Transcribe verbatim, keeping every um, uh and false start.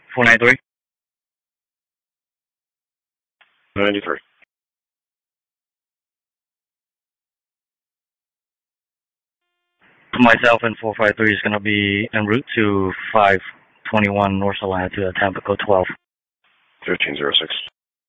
four nine three. ninety-three. Myself and four five three is going to be en route to five twenty-one North Salina to Tampico twelve. fifteen zero six.